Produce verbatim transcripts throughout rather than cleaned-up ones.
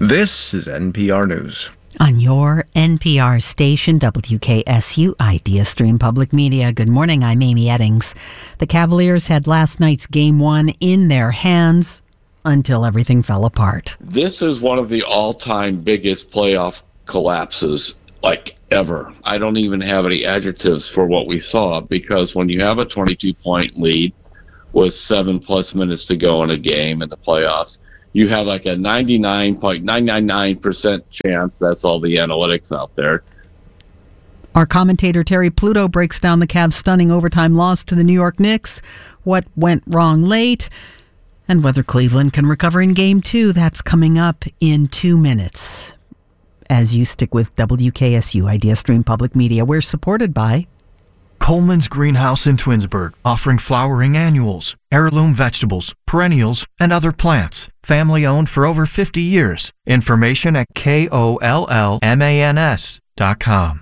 This is N P R News. On your N P R station, W K S U Idea Stream Public Media. Good morning, I'm Amy Eddings. The Cavaliers had last night's Game one in their hands until everything fell apart. This is one of the all-time biggest playoff collapses, like, ever. I don't even have any adjectives for what we saw, because when you have a twenty-two point lead with seven plus minutes to go in a game in the playoffs, you have like a ninety-nine point nine nine nine percent chance, that's all the analytics out there. Our commentator Terry Pluto breaks down the Cavs' stunning overtime loss to the New York Knicks, what went wrong late, and whether Cleveland can recover in Game two. That's coming up in two minutes. As you stick with W K S U Idea Stream Public Media, we're supported by Coleman's Greenhouse in Twinsburg, offering flowering annuals, heirloom vegetables, perennials, and other plants. Family owned for over fifty years. Information at K O L L M A N S dot com.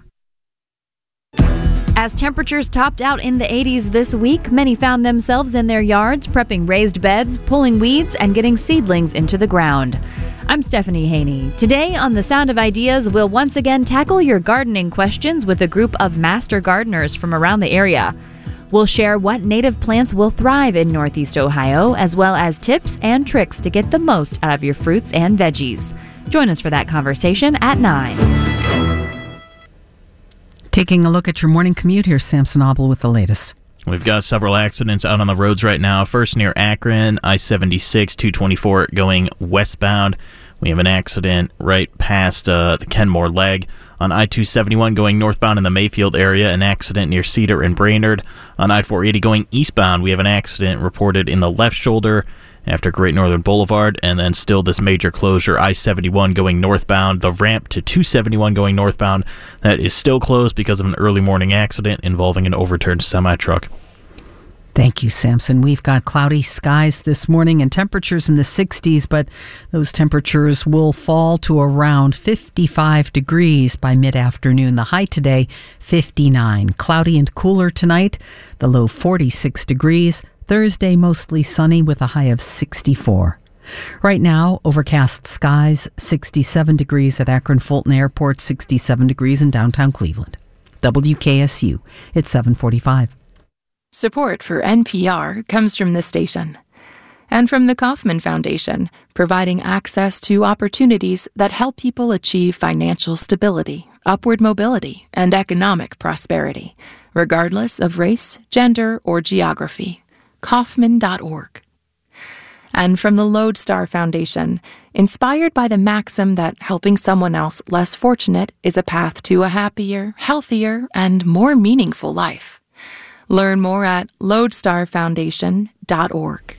As temperatures topped out in the eighties this week, many found themselves in their yards prepping raised beds, pulling weeds, and getting seedlings into the ground. I'm Stephanie Haney. Today on The Sound of Ideas, we'll once again tackle your gardening questions with a group of master gardeners from around the area. We'll share what native plants will thrive in Northeast Ohio, as well as tips and tricks to get the most out of your fruits and veggies. Join us for that conversation at nine. Taking a look at your morning commute, here's Samson Obel with the latest. We've got several accidents out on the roads right now. First near Akron, I seventy-six, two twenty-four going westbound. We have an accident right past uh, the Kenmore leg. On I two seventy-one going northbound in the Mayfield area, an accident near Cedar and Brainerd. On I four eighty going eastbound, we have an accident reported in the left shoulder after Great Northern Boulevard, and then still this major closure, I seventy-one going northbound, the ramp to two seventy-one going northbound, that is still closed because of an early morning accident involving an overturned semi-truck. Thank you, Samson. We've got cloudy skies this morning and temperatures in the sixties, but those temperatures will fall to around fifty-five degrees by mid-afternoon. The high today, fifty-nine. Cloudy and cooler tonight, the low forty-six degrees. Thursday, mostly sunny with a high of sixty-four. Right now, overcast skies, sixty-seven degrees at Akron Fulton Airport, sixty-seven degrees in downtown Cleveland. W K S U, it's seven forty-five. Support for N P R comes from this station and from the Kauffman Foundation, providing access to opportunities that help people achieve financial stability, upward mobility, and economic prosperity, regardless of race, gender, or geography. Kauffman dot org. And from the Lodestar Foundation, inspired by the maxim that helping someone else less fortunate is a path to a happier, healthier, and more meaningful life. Learn more at lodestar foundation dot org.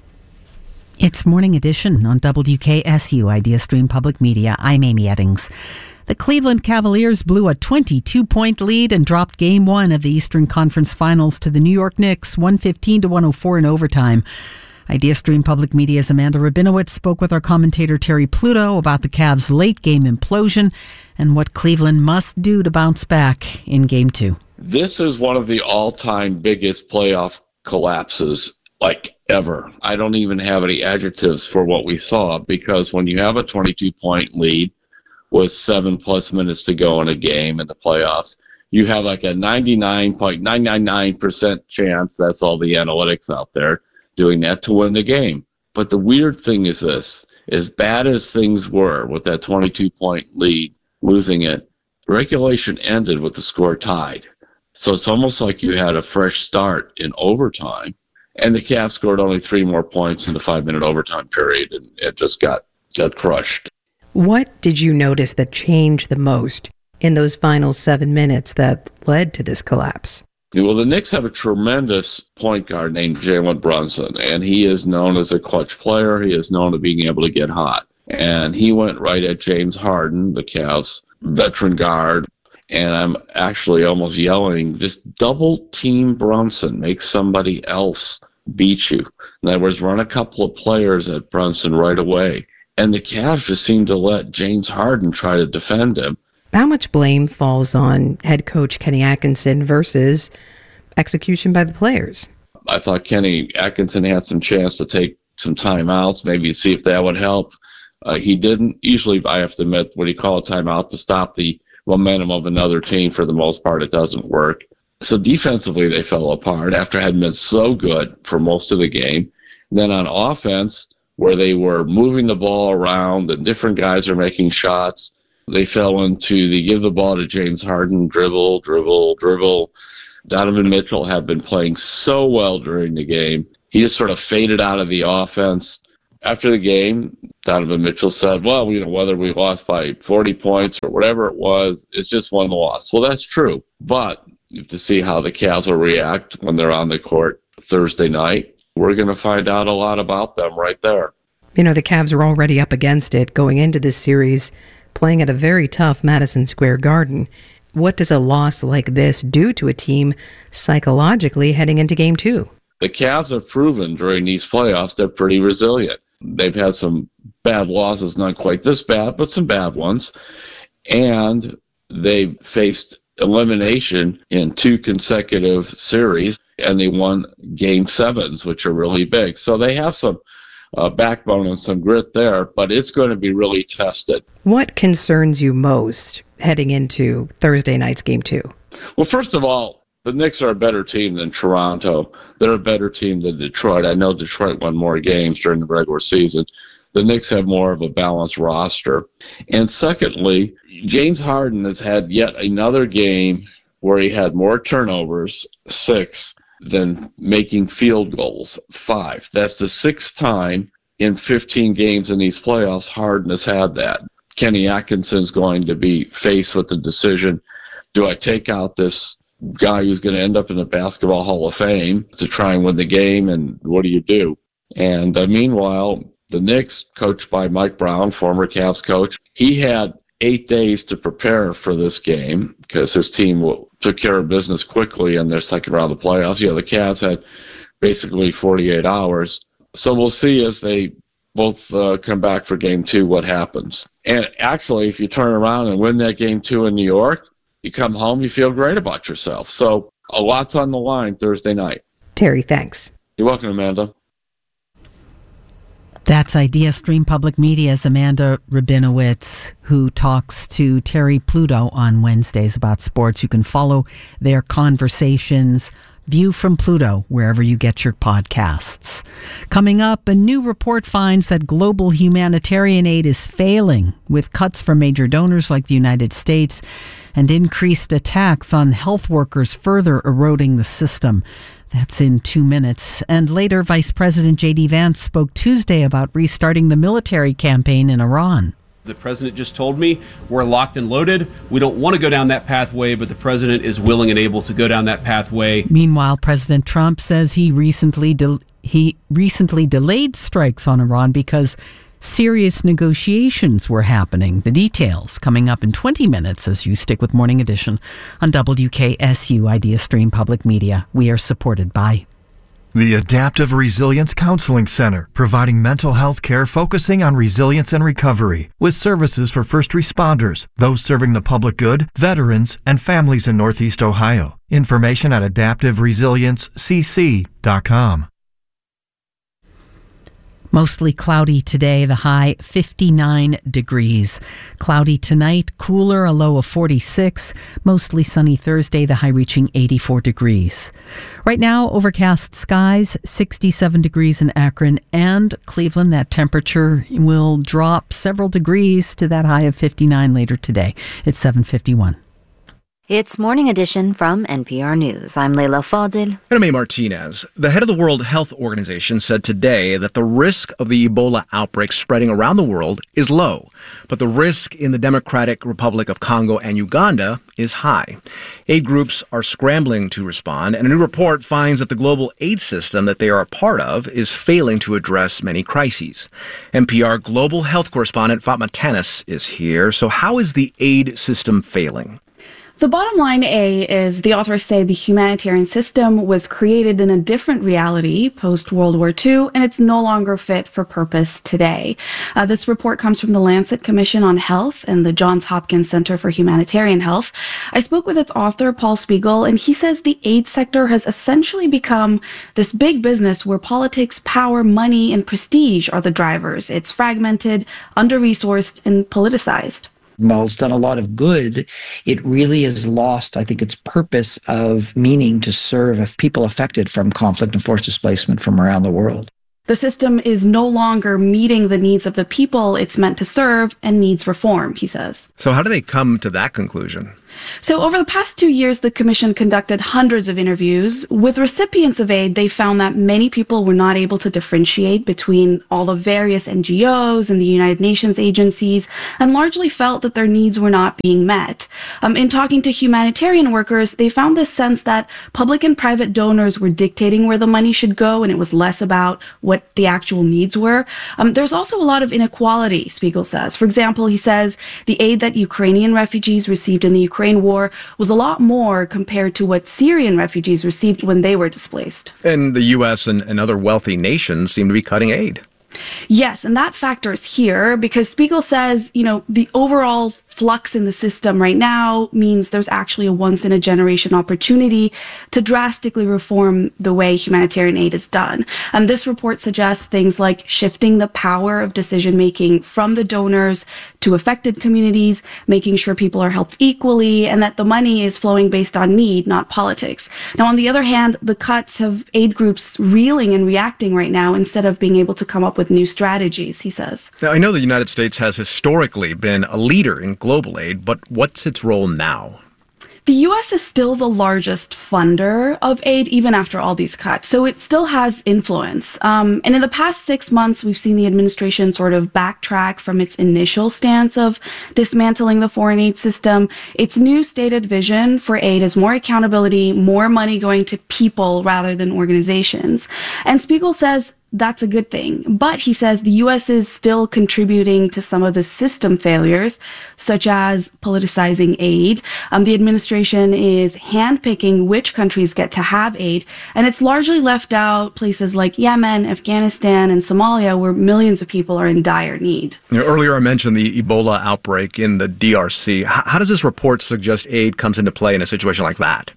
It's Morning Edition on W K S U Idea Stream Public Media. I'm Amy Eddings. The Cleveland Cavaliers blew a twenty-two point lead and dropped Game one of the Eastern Conference Finals to the New York Knicks, one fifteen to one oh four in overtime. Idea Stream Public Media's Amanda Rabinowitz spoke with our commentator Terry Pluto about the Cavs' late-game implosion and what Cleveland must do to bounce back in Game two. This is one of the all-time biggest playoff collapses, like, ever. I don't even have any adjectives for what we saw, because when you have a twenty-two point lead with seven plus minutes to go in a game in the playoffs, you have like a ninety-nine point nine nine nine percent chance, that's all the analytics out there, doing that to win the game. But the weird thing is this, as bad as things were with that twenty-two point lead, losing it, regulation ended with the score tied. So it's almost like you had a fresh start in overtime, and the Cavs scored only three more points in the five-minute overtime period, and it just got, got crushed. What did you notice that changed the most in those final seven minutes that led to this collapse? Well, the Knicks have a tremendous point guard named Jalen Brunson, and he is known as a clutch player. He is known to being able to get hot. And he went right at James Harden, the Cavs' veteran guard, and I'm actually almost yelling, just double-team Brunson, make somebody else beat you. In other words, run a couple of players at Brunson right away. And the Cavs just seemed to let James Harden try to defend him. How much blame falls on head coach Kenny Atkinson versus execution by the players? I thought Kenny Atkinson had some chance to take some timeouts, maybe see if that would help. Uh, he didn't. Usually, I have to admit, when you call a timeout to stop the momentum of another team, for the most part, it doesn't work. So defensively, they fell apart after having been so good for most of the game. And then on offense, where they were moving the ball around and different guys are making shots, they fell into the give the ball to James Harden, dribble, dribble, dribble. Donovan Mitchell had been playing so well during the game. He just sort of faded out of the offense. After the game, Donovan Mitchell said, well, you know, whether we lost by forty points or whatever it was, it's just one loss. Well, that's true. But you have to see how the Cavs will react when they're on the court Thursday night. We're going to find out a lot about them right there. You know, the Cavs are already up against it going into this series, playing at a very tough Madison Square Garden. What does a loss like this do to a team psychologically heading into game two? The Cavs have proven during these playoffs they're pretty resilient. They've had some bad losses, not quite this bad, but some bad ones. And they faced elimination in two consecutive series, and they won game sevens, which are really big. So they have some uh, backbone and some grit there, but it's going to be really tested. What concerns you most heading into Thursday night's game two? Well, first of all, the Knicks are a better team than Toronto. They're a better team than Detroit. I know Detroit won more games during the regular season. The Knicks have more of a balanced roster. And secondly, James Harden has had yet another game where he had more turnovers, six, than making field goals, five. That's the sixth time in fifteen games in these playoffs Harden has had that. Kenny Atkinson's going to be faced with the decision, do I take out this guy who's going to end up in the Basketball Hall of Fame to try and win the game, and what do you do? And uh, meanwhile, the Knicks, coached by Mike Brown, former Cavs coach, he had eight days to prepare for this game because his team took care of business quickly in their second round of the playoffs. Yeah, the Cavs had basically forty-eight hours. So we'll see as they both uh, come back for game two what happens. And actually, if you turn around and win that game two in New York, you come home, you feel great about yourself. So a lot's on the line Thursday night. Terry, thanks. You're welcome, Amanda. That's IdeaStream Public Media's Amanda Rabinowitz, who talks to Terry Pluto on Wednesdays about sports. You can follow their conversations, View from Pluto, wherever you get your podcasts. Coming up, a new report finds that global humanitarian aid is failing, with cuts from major donors like the United States and increased attacks on health workers further eroding the system. That's in two minutes. And later, Vice President J D Vance spoke Tuesday about restarting the military campaign in Iran. The president just told me we're locked and loaded. We don't want to go down that pathway, but the president is willing and able to go down that pathway. Meanwhile, President Trump says he recently de- he recently delayed strikes on Iran because serious negotiations were happening. The details coming up in twenty minutes as you stick with Morning Edition on W K S U IdeaStream Public Media. We are supported by the Adaptive Resilience Counseling Center, providing mental health care focusing on resilience and recovery, with services for first responders, those serving the public good, veterans, and families in Northeast Ohio. Information at adaptive resilience c c dot com. Mostly cloudy today, the high fifty-nine degrees. Cloudy tonight, cooler, a low of forty-six. Mostly sunny Thursday, the high reaching eighty-four degrees. Right now, overcast skies, sixty-seven degrees in Akron and Cleveland. That temperature will drop several degrees to that high of fifty-nine later today. It's seven fifty-one. It's Morning Edition from N P R News. I'm Leila Fadil. And I'm A. Martinez. The head of the World Health Organization said today that the risk of the Ebola outbreak spreading around the world is low, but the risk in the Democratic Republic of Congo and Uganda is high. Aid groups are scrambling to respond, and a new report finds that the global aid system that they are a part of is failing to address many crises. N P R global health correspondent Fatma Tanis is here. So how is the aid system failing? The bottom line, A, is the authors say the humanitarian system was created in a different reality post-World War Two, and it's no longer fit for purpose today. Uh, this report comes from the Lancet Commission on Health and the Johns Hopkins Center for Humanitarian Health. I spoke with its author, Paul Spiegel, and he says the aid sector has essentially become this big business where politics, power, money, and prestige are the drivers. It's fragmented, under-resourced, and politicized. While it's done a lot of good, it really has lost, I think, its purpose of meaning to serve people affected from conflict and forced displacement from around the world. The system is no longer meeting the needs of the people it's meant to serve and needs reform, he says. So how do they come to that conclusion? So over the past two years, the commission conducted hundreds of interviews. With recipients of aid, they found that many people were not able to differentiate between all the various N G Os and the United Nations agencies, and largely felt that their needs were not being met. Um, in talking to humanitarian workers, they found this sense that public and private donors were dictating where the money should go, and it was less about what the actual needs were. Um, there's also a lot of inequality, Spiegel says. For example, he says the aid that Ukrainian refugees received in the Ukraine war was a lot more compared to what Syrian refugees received when they were displaced. And the U S and, and other wealthy nations seem to be cutting aid. Yes, and that factors here because Spiegel says, you know, the overall flux in the system right now means there's actually a once-in-a-generation opportunity to drastically reform the way humanitarian aid is done. And this report suggests things like shifting the power of decision-making from the donors to affected communities, making sure people are helped equally, and that the money is flowing based on need, not politics. Now, on the other hand, the cuts have aid groups reeling and reacting right now instead of being able to come up with new strategies, he says. Now, I know the United States has historically been a leader in global aid, but what's its role now? The U S is still the largest funder of aid, even after all these cuts. So it still has influence. Um, and in the past six months, we've seen the administration sort of backtrack from its initial stance of dismantling the foreign aid system. Its new stated vision for aid is more accountability, more money going to people rather than organizations. And Spiegel says that's a good thing. But he says the U S is still contributing to some of the system failures, such as politicizing aid. Um, the administration is handpicking which countries get to have aid, and it's largely left out places like Yemen, Afghanistan, and Somalia, where millions of people are in dire need. You know, earlier I mentioned the Ebola outbreak in the D R C. H- how does this report suggest aid comes into play in a situation like that?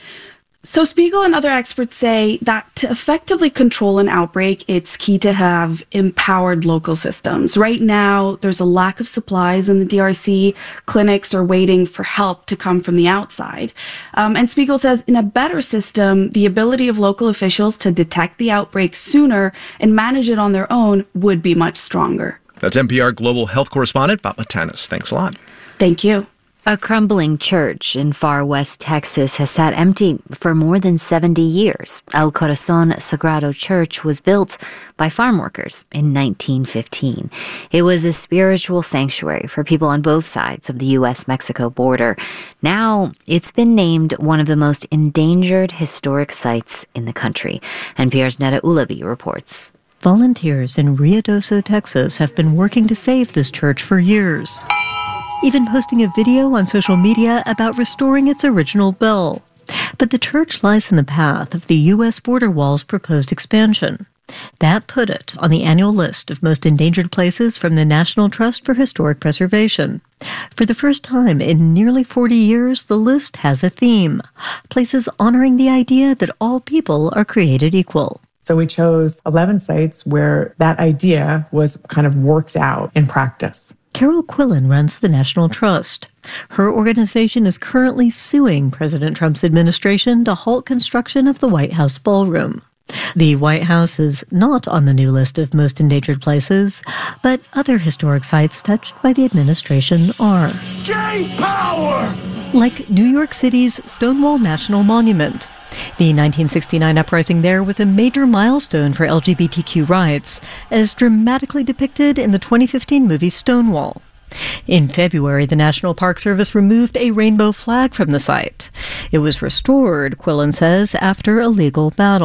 So Spiegel and other experts say that to effectively control an outbreak, it's key to have empowered local systems. Right now, there's a lack of supplies in the D R C. Clinics are waiting for help to come from the outside. Um, and Spiegel says in a better system, the ability of local officials to detect the outbreak sooner and manage it on their own would be much stronger. That's N P R Global Health correspondent Fatma Tanis. Thanks a lot. Thank you. A crumbling church in far west Texas has sat empty for more than seventy years. El Corazon Sagrado Church was built by farm workers in nineteen fifteen. It was a spiritual sanctuary for people on both sides of the U S Mexico border. Now, it's been named one of the most endangered historic sites in the country. N P R's Neda Ulavi reports. Volunteers in Ruidoso, Texas have been working to save this church for years, even posting a video on social media about restoring its original bell. But the church lies in the path of the U S border wall's proposed expansion. That put it on the annual list of most endangered places from the National Trust for Historic Preservation. For the first time in nearly forty years, the list has a theme: places honoring the idea that all people are created equal. So we chose eleven sites where that idea was kind of worked out in practice. Carol Quillen runs the National Trust. Her organization is currently suing President Trump's administration to halt construction of the White House ballroom. The White House is not on the new list of most endangered places, but other historic sites touched by the administration are. Gain power! Like New York City's Stonewall National Monument. The nineteen sixty-nine uprising there was a major milestone for L G B T Q rights, as dramatically depicted in the twenty fifteen movie Stonewall. In February, the National Park Service removed a rainbow flag from the site. It was restored, Quillen says, after a legal battle.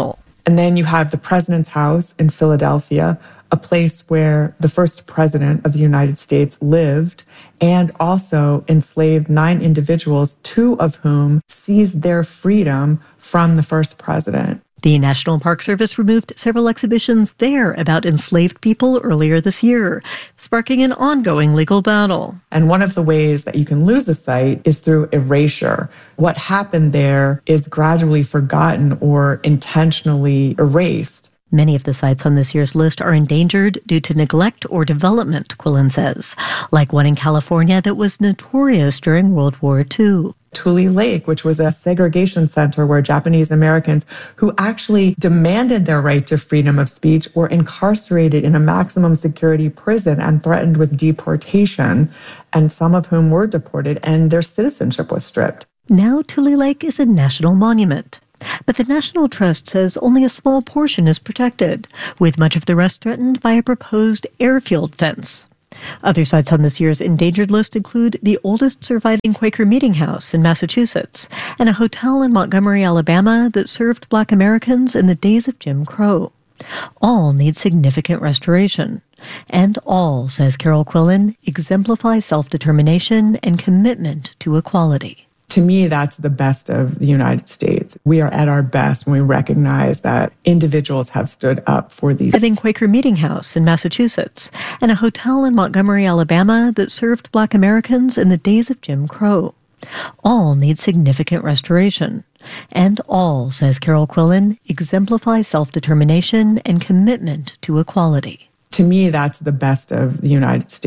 And then you have the President's House in Philadelphia, a place where the first president of the United States lived and also enslaved nine individuals, two of whom seized their freedom from the first president. The National Park Service removed several exhibitions there about enslaved people earlier this year, sparking an ongoing legal battle. And one of the ways that you can lose a site is through erasure. What happened there is gradually forgotten or intentionally erased. Many of the sites on this year's list are endangered due to neglect or development, Quillen says, like one in California that was notorious during World War Two. Tule Lake, which was a segregation center where Japanese Americans who actually demanded their right to freedom of speech were incarcerated in a maximum security prison and threatened with deportation, and some of whom were deported and their citizenship was stripped. Now Tule Lake is a national monument. But the National Trust says only a small portion is protected, with much of the rest threatened by a proposed airfield fence. Other sites on this year's endangered list include the oldest surviving Quaker meeting house in Massachusetts and a hotel in Montgomery, Alabama that served Black Americans in the days of Jim Crow. All need significant restoration. And all, says Carol Quillen, exemplify self-determination and commitment to equality. To me, that's the best of the United States. We are at our best when we recognize that individuals have stood up for these. Living Quaker Meeting House in Massachusetts and a hotel in Montgomery, Alabama that served Black Americans in the days of Jim Crow. All need significant restoration. And all, says Carol Quillen, exemplify self-determination and commitment to equality. To me, that's the best of the United States.